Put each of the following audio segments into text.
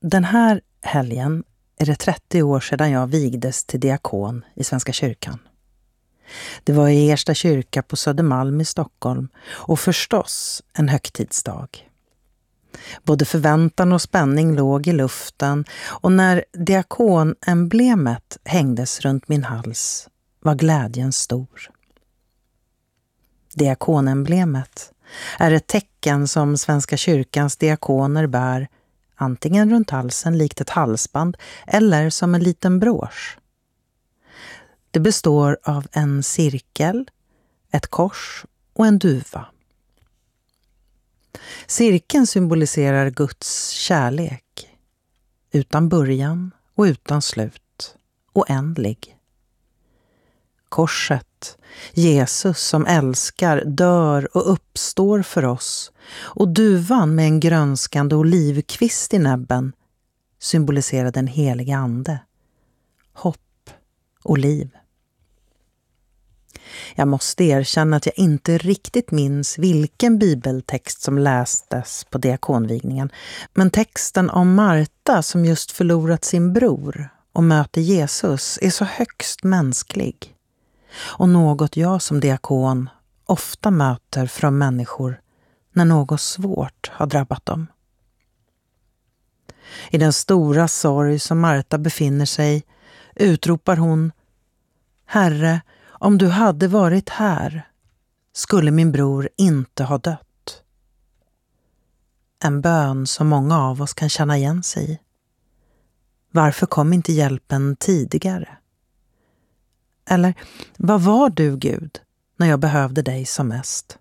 Den här helgen är det 30 år sedan jag vigdes till diakon i Svenska kyrkan. Det var i Ersta kyrka på Södermalm i Stockholm och förstås en högtidsdag. Både förväntan och spänning låg i luften och när diakonemblemet hängdes runt min hals var glädjen stor. Diakonemblemet är ett tecken som Svenska kyrkans diakoner bär antingen runt halsen likt ett halsband eller som en liten brosch. Det består av en cirkel, ett kors och en duva. Cirkeln symboliserar Guds kärlek, utan början och utan slut, oändlig. Korset, Jesus som älskar, dör och uppstår för oss, och duvan med en grönskande olivkvist i näbben symboliserar den heliga ande, hopp och liv. Jag måste erkänna att jag inte riktigt minns vilken bibeltext som lästes på diakonvigningen, men texten om Marta som just förlorat sin bror och möter Jesus är så högst mänsklig. Och något jag som diakon ofta möter från människor när något svårt har drabbat dem. I den stora sorg som Marta befinner sig utropar hon: Herre, om du hade varit här skulle min bror inte ha dött. En bön som många av oss kan känna igen sig i. Varför kom inte hjälpen tidigare? Eller, vad var du, Gud, när jag behövde dig som mest?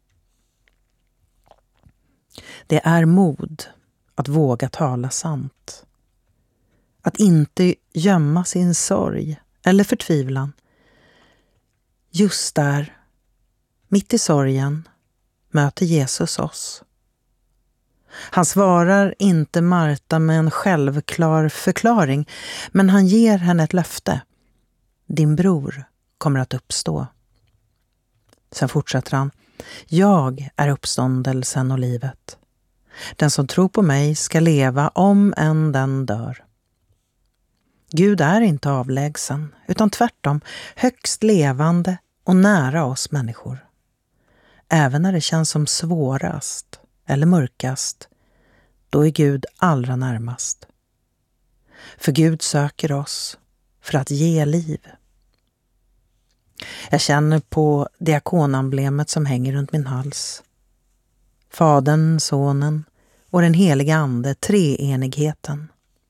Det är mod att våga tala sant. Att inte gömma sin sorg eller förtvivlan. Just där, mitt i sorgen, möter Jesus oss. Han svarar inte Marta med en självklar förklaring, men han ger henne ett löfte. Din bror kommer att uppstå. Sen fortsätter han: Jag är uppståndelsen och livet. Den som tror på mig ska leva om än den dör. Gud är inte avlägsen, utan tvärtom högst levande och nära oss människor. Även när det känns som svårast eller mörkast, då är Gud allra närmast. För Gud söker oss för att ge liv. Jag känner på diakonemblemet som hänger runt min hals. Fadern, sonen och den heliga ande, treenigheten.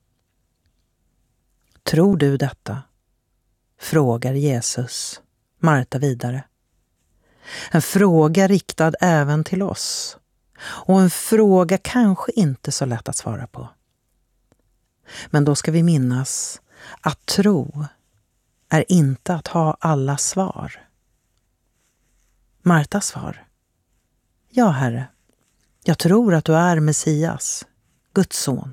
Tror du detta? Frågar Jesus Marta vidare. En fråga riktad även till oss. Och en fråga kanske inte så lätt att svara på. Men då ska vi minnas att tro är inte att ha alla svar. Martas svar: Ja, Herre, jag tror att du är Messias, Guds son.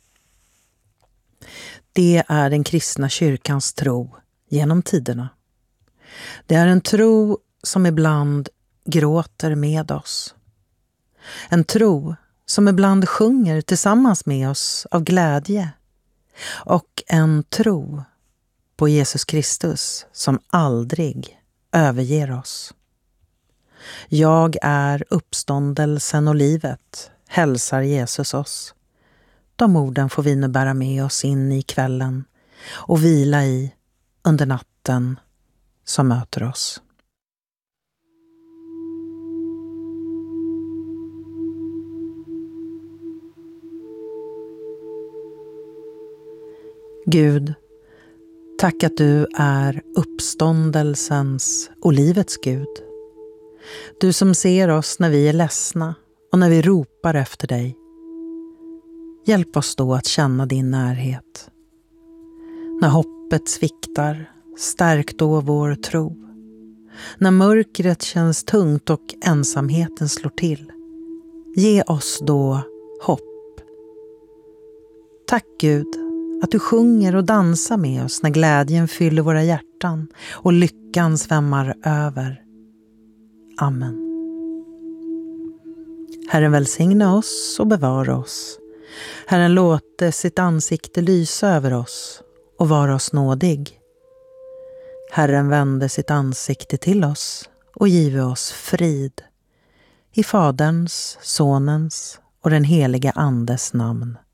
Det är den kristna kyrkans tro genom tiderna. Det är en tro som ibland gråter med oss. En tro som ibland sjunger tillsammans med oss av glädje. Och en tro på Jesus Kristus som aldrig överger oss. Jag är uppståndelsen och livet, hälsar Jesus oss. De orden får vi nu bära med oss in i kvällen och vila i under natten som möter oss. Gud, tack att du är uppståndelsens och livets Gud. Du som ser oss när vi är ledsna och när vi ropar efter dig. Hjälp oss då att känna din närhet. När hoppet sviktar, stärk då vår tro. När mörkret känns tungt och ensamheten slår till, ge oss då hopp. Tack Gud att du sjunger och dansar med oss när glädjen fyller våra hjärtan och lyckan svämmar över. Amen. Herren välsigne oss och bevara oss. Herren låte sitt ansikte lysa över oss och vara oss nådig. Herren vände sitt ansikte till oss och give oss frid. I Faderns, Sonens och den heliga Andes namn.